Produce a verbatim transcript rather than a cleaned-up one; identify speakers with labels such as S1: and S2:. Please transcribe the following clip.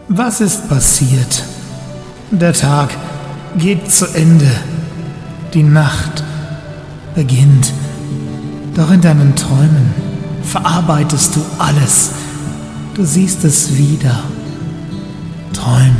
S1: Was ist passiert? Der Tag geht zu Ende. Die Nacht beginnt. Doch in deinen Träumen verarbeitest du alles. Du siehst es wieder. Träum.